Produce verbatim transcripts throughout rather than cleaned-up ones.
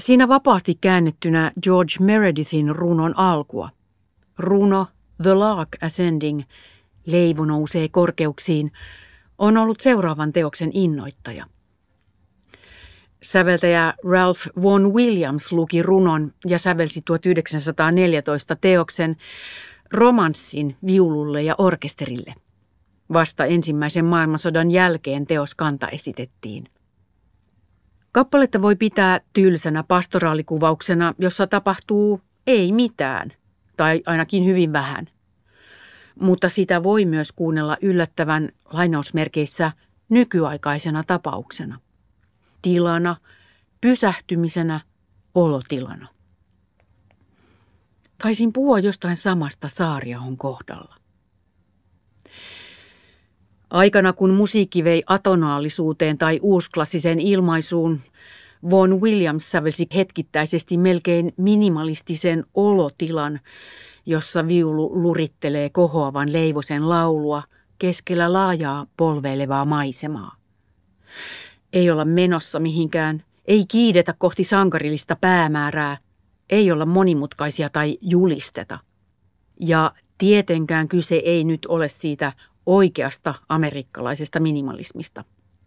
Siinä vapaasti käännettynä George Meredithin runon alkua. Runo The Lark Ascending, leivo nousee korkeuksiin, on ollut seuraavan teoksen innoittaja. Säveltäjä Ralph Vaughan Williams luki runon ja sävelsi tuhatyhdeksänsataaneljätoista teoksen romanssin viululle ja orkesterille. Vasta ensimmäisen maailmansodan jälkeen teos kanta esitettiin. Kappaletta voi pitää tylsänä pastoraalikuvauksena, jossa tapahtuu ei mitään, tai ainakin hyvin vähän. Mutta sitä voi myös kuunnella yllättävän lainausmerkeissä nykyaikaisena tapauksena. Tilana, pysähtymisenä, olotilana. Taisin puhua jostain samasta Saariahon kohdalla. Aikana kun musiikki vei atonaalisuuteen tai uusklassiseen ilmaisuun, Vaughan Williams sävelsi hetkittäisesti melkein minimalistisen olotilan, jossa viulu lurittelee kohoavan leivosen laulua keskellä laajaa polveilevaa maisemaa. Ei olla menossa mihinkään, ei kiidetä kohti sankarillista päämäärää, ei olla monimutkaisia tai julisteta. Ja tietenkään kyse ei nyt ole siitä oikeasta amerikkalaisesta minimalismista.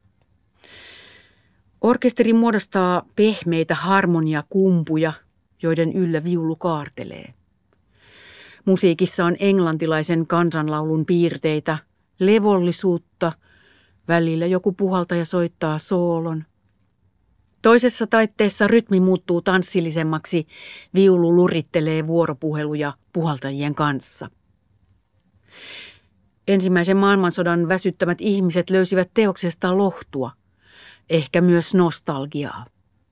Orkesteri muodostaa pehmeitä harmoniakumpuja, joiden yllä viulu kaartelee. Musiikissa on englantilaisen kansanlaulun piirteitä, levollisuutta, välillä joku puhaltaja soittaa soolon. Toisessa taitteessa rytmi muuttuu tanssillisemmaksi, viulu lurittelee vuoropuheluja puhaltajien kanssa. Ensimmäisen maailmansodan väsyttämät ihmiset löysivät teoksesta lohtua, ehkä myös nostalgiaa.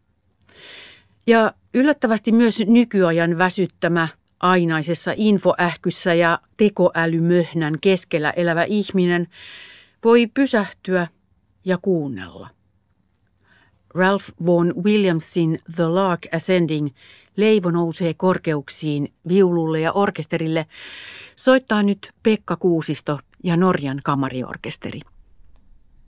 Ja yllättävästi myös nykyajan väsyttämä, ainaisessa infoähkyssä ja tekoälymöhnän keskellä elävä ihminen voi pysähtyä ja kuunnella. Ralph Vaughan Williamsin The Lark Ascending, leivo nousee korkeuksiin viululle ja orkesterille, soittaa nyt Pekka Kuusisto ja Norjan kamariorkesteri.